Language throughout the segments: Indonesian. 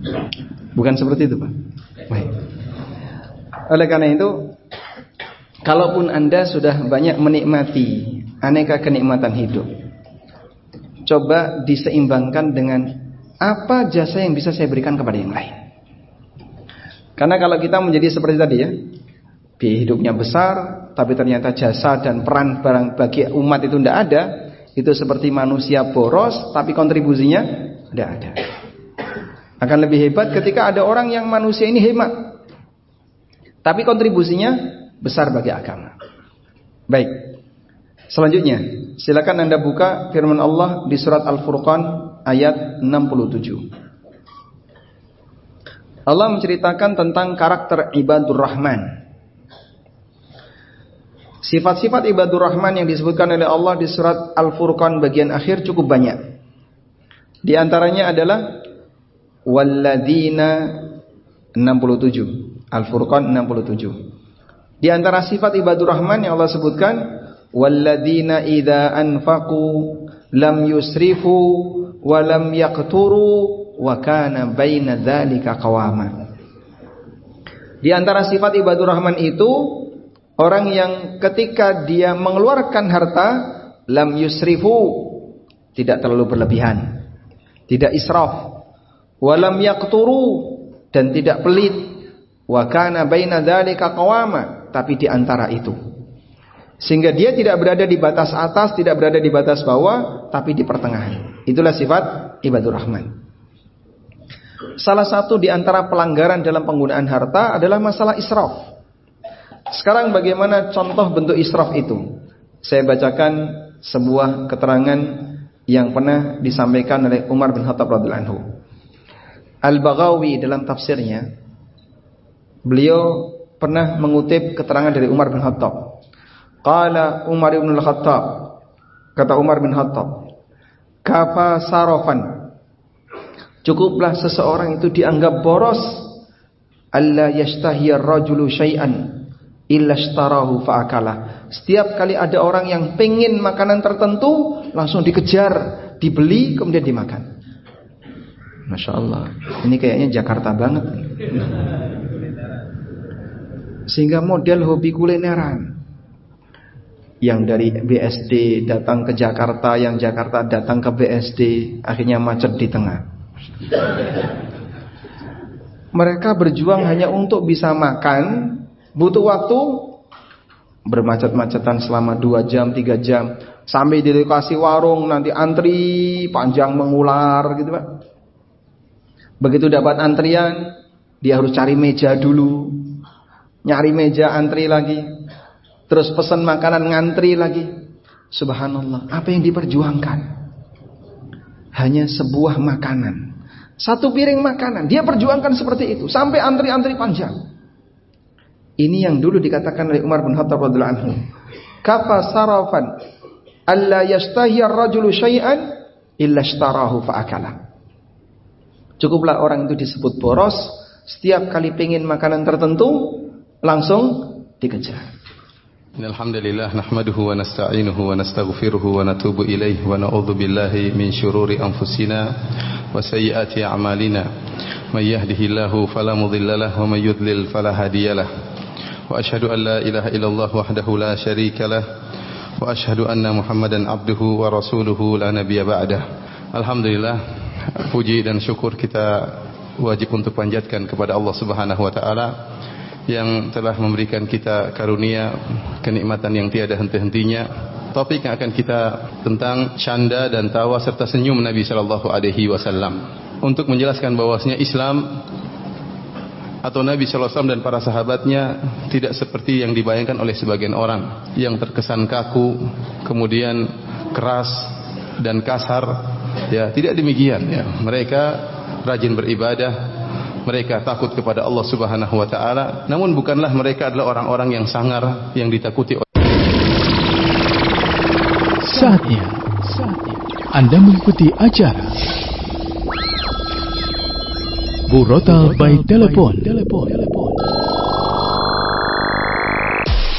Bukan seperti itu, Pak. Baik. Oleh karena itu, kalaupun Anda sudah banyak menikmati aneka kenikmatan hidup, coba diseimbangkan dengan apa jasa yang bisa saya berikan kepada yang lain. Karena kalau kita menjadi seperti tadi ya, biaya hidupnya besar, tapi ternyata jasa dan peran barang bagi umat itu tidak ada, itu seperti manusia boros, tapi kontribusinya tidak ada. Akan lebih hebat ketika ada orang yang manusia ini hemat, tapi kontribusinya besar bagi agama. Baik. Selanjutnya, silakan Anda buka firman Allah di surat Al-Furqan ayat 67. Allah menceritakan tentang karakter ibadur Rahman. Sifat-sifat ibadur Rahman yang disebutkan oleh Allah di surat Al-Furqan bagian akhir cukup banyak. Di antaranya adalah walladzina 67. Al-Furqan 67. Di antara sifat ibadur Rahman yang Allah sebutkan, walladzina idza anfaqu lam yusrifu wa lam yaqturu wa kana baina dzalika qawama. Di antara sifat ibadur Rahman itu orang yang ketika dia mengeluarkan harta lam yusrifu, tidak terlalu berlebihan, tidak israf, wa lam yaqturu, dan tidak pelit, wa kana baina dzalika qawama, tapi di antara itu. Sehingga dia tidak berada di batas atas, tidak berada di batas bawah, tapi di pertengahan. Itulah sifat ibadur Rahman. Salah satu di antara pelanggaran dalam penggunaan harta adalah masalah israf. Sekarang bagaimana contoh bentuk israf itu? Saya bacakan sebuah keterangan yang pernah disampaikan oleh Umar bin Khattab radhiyallahu anhu. Al-Baghawi dalam tafsirnya, beliau pernah mengutip keterangan dari Umar bin Khattab. Qala Umar bin Khattab, kata Umar bin Khattab, kafa sarafan, cukuplah seseorang itu dianggap boros, alla yashtahiyar rajulu syai'an illa ishtarahu fa'akala. Setiap kali ada orang yang pengen makanan tertentu, langsung dikejar, dibeli, kemudian dimakan. Masya Allah, ini kayaknya Jakarta banget. Sehingga model hobi kulineran, yang dari BSD datang ke Jakarta, yang Jakarta datang ke BSD, akhirnya macet di tengah. Mereka berjuang hanya untuk bisa makan, butuh waktu bermacet-macetan selama 2 jam, 3 jam, sampai di lokasi warung nanti antri panjang mengular gitu Pak. Begitu dapat antrian, dia harus cari meja dulu, nyari meja, antri lagi, terus pesan makanan, ngantri lagi. Subhanallah, apa yang diperjuangkan? Hanya sebuah makanan, 1 piring makanan, dia perjuangkan seperti itu sampai antri-antri panjang. Ini yang dulu dikatakan oleh Umar bin Khattab radhiyallahu anhu, kafa sarafan alla yastahi ar-rajulu syai'an illa ishtarahu fa'akala. Cukuplah orang itu disebut boros, setiap kali pengen makanan tertentu langsung dikejar. Alhamdulillah nahmaduhu wa nasta'inuhu wa nastaghfiruhu wa natubu ilaihi wa na'udzu billahi min syururi anfusina wa sayyiati a'malina. May yahdihillahu fala mudhillalah wa may yudlil fala hadiyalah. Wa asyhadu an la ilaha illallah wahdahu la syarikalah wa asyhadu anna Muhammadan abduhu wa rasuluhu la nabiyya ba'dah. Alhamdulillah, puji dan syukur kita wajib untuk panjatkan kepada Allah Subhanahu wa taala yang telah memberikan kita karunia kenikmatan yang tiada henti-hentinya. Topik yang akan kita tentang canda dan tawa serta senyum Nabi sallallahu alaihi wasallam. Untuk menjelaskan bahwasanya Islam atau Nabi sallallahu alaihi wasallam dan para sahabatnya tidak seperti yang dibayangkan oleh sebagian orang yang terkesan kaku, kemudian keras dan kasar. Ya, tidak demikian ya. Mereka rajin beribadah, mereka takut kepada Allah Subhanahu wa taala, namun bukanlah mereka adalah orang-orang yang sangar yang ditakuti oleh. Saatnya Anda mengikuti acara Burotal by Telepon.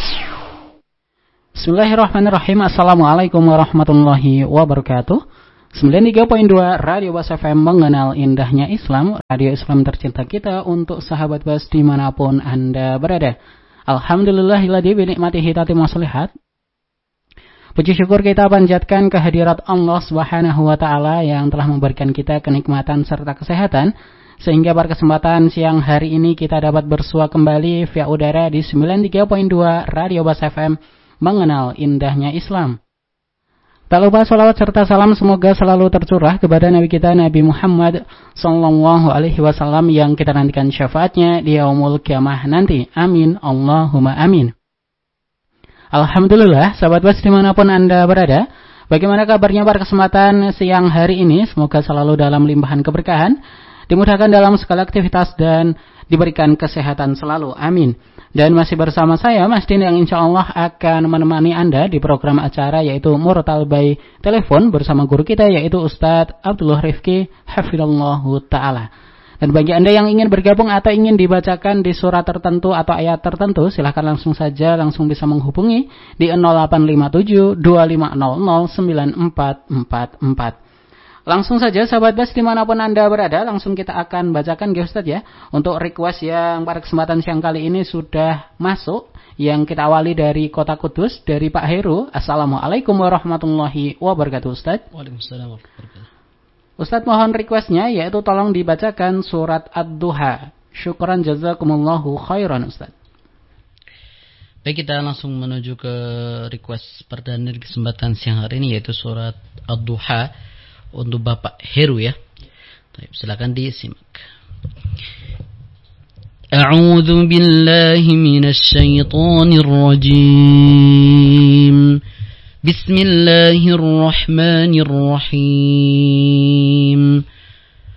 Bismillahirrahmanirrahim. Assalamualaikum warahmatullahi wabarakatuh. 93.2 Radio Bas FM, mengenal indahnya Islam, radio Islam tercinta kita untuk sahabat Bas dimanapun Anda berada. Alhamdulillahilladzi binikmatihi tatimmu sholihat. Puji syukur kita panjatkan kehadirat Allah Subhanahu wa taala yang telah memberikan kita kenikmatan serta kesehatan sehingga pada kesempatan siang hari ini kita dapat bersua kembali via udara di 93.2 Radio Bas FM, mengenal indahnya Islam. Tak lupa salawat serta salam semoga selalu tercurah kepada Nabi kita Nabi Muhammad sallallahu alaihi wasallam yang kita nantikan syafaatnya di yaumul kiamah nanti. Amin Allahumma amin. Alhamdulillah, sahabat Bas dimanapun Anda berada, bagaimana kabarnya pada kesempatan siang hari ini? Semoga selalu dalam limpahan keberkahan, dimudahkan dalam segala aktivitas dan diberikan kesehatan selalu. Amin. Dan masih bersama saya Mas Din yang insya Allah akan menemani Anda di program acara yaitu Murotal by Telepon bersama guru kita yaitu Ustadz Abdullah Rifki Hafidhallahu Ta'ala. Dan bagi Anda yang ingin bergabung atau ingin dibacakan di surat tertentu atau ayat tertentu, silahkan langsung bisa menghubungi di 0857 2500 9444. Langsung saja sahabat Bas dimanapun Anda berada, langsung kita akan bacakan ya Ustadz ya. Untuk request yang pada kesempatan siang kali ini sudah masuk, yang kita awali dari Kota Kudus, dari Pak Heru. Assalamualaikum warahmatullahi wabarakatuh Ustadz. Waalaikumsalam warahmatullahi wabarakatuh. Ustadz mohon requestnya yaitu tolong dibacakan surat Ad-Duha. Syukran jazakumullahu khairan Ustadz. Baik, kita langsung menuju ke request perdana di kesempatan siang hari ini yaitu surat Ad-Duha untuk Bapak Heru ya. Silakan disimak. A'udzu billahi minasy syaithanir rajim. Bismillahirrahmanirrahim.